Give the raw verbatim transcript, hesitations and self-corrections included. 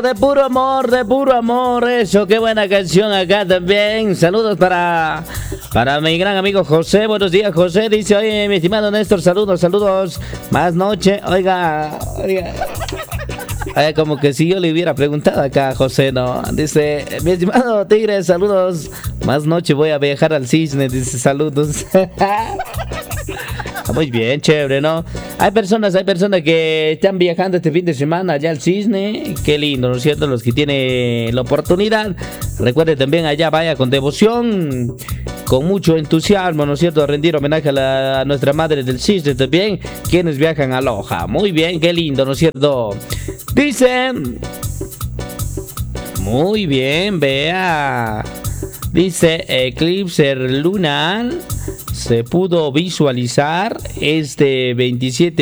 De puro amor, de puro amor, eso, qué buena canción acá también. Saludos para, para mi gran amigo José. Buenos días, José. Dice, oye, mi estimado Néstor, saludos, saludos. Más noche, oiga, oiga. Ay, como que si yo le hubiera preguntado acá a José, ¿no? Dice, mi estimado Tigre, saludos. Más noche voy a viajar al Cisne, dice, saludos. Muy bien, chévere, ¿no? Hay personas, hay personas que están viajando este fin de semana allá al Cisne. Qué lindo, ¿no es cierto? Los que tienen la oportunidad. Recuerde también allá vaya con devoción, con mucho entusiasmo, ¿no es cierto? A rendir homenaje a, la, a nuestra madre del Cisne también, quienes viajan a Loja. Muy bien, qué lindo, ¿no es cierto? Dice, muy bien, vea. Dice, eclipse lunar se pudo visualizar este veintisiete